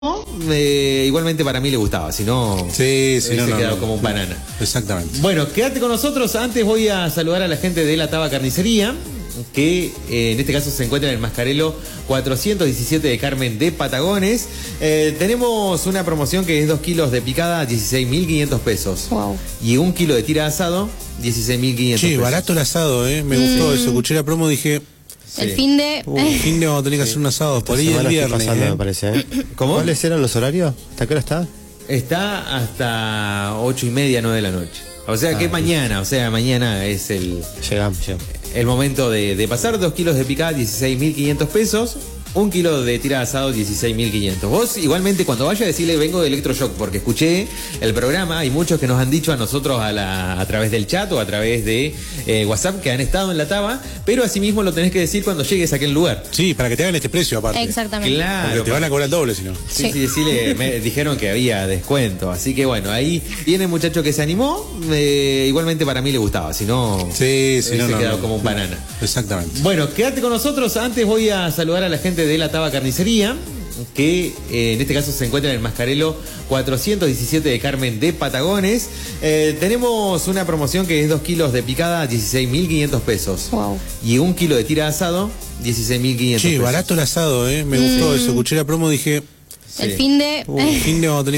Igualmente para mí le gustaba, si no, sí, se quedaba como un banana. Exactamente. Bueno, quédate con nosotros. Antes voy a saludar a la gente de la Taba Carnicería, que en este caso se encuentra en el Mascarelo 417 de Carmen de Patagones. Tenemos una promoción que es 2 kilos de picada, 16.500 pesos. Wow. Y 1 kilo de tira de asado, 16.500 Sí, pesos. barato el asado, me gustó eso. Escuché la promo, dije, Sí. El fin de... el fin de vamos a tener que hacer un asado. Por ahí el viernes. Me parece, ¿Cómo? ¿Cuáles eran los horarios? ¿Hasta qué hora está? Está hasta 8:30, 9 de la noche. O sea que mañana, mañana es Llegamos. el momento de pasar. 2 kilos de picada, 16.500 pesos. 1 kilo de tira de asado, 16.500. Vos igualmente cuando vaya a decirle vengo de Electroshock, porque escuché el programa, hay muchos que nos han dicho a nosotros a través del chat o a través de WhatsApp que han estado en la Taba, pero asimismo lo tenés que decir cuando llegues a aquel lugar. Sí, para que te hagan este precio aparte. Exactamente. Claro. Porque te van a cobrar el doble si no. Sí, decirle, me dijeron que había descuento, así que bueno, ahí viene el muchacho que se animó, igualmente para mí le gustaba, si no, Sí, se quedaba como un banana. Exactamente. Bueno, quédate con nosotros. Antes voy a saludar a la gente de la Taba Carnicería, que en este caso se encuentra en el Mascarelo 417 de Carmen de Patagones. Tenemos una promoción que es 2 kilos de picada, 16.500 pesos. Wow. Y 1 kilo de tira de asado, 16.500 Sí, pesos. barato el asado, me gustó eso. Escuché la promo, dije, El fin de... el fin de vamos a tener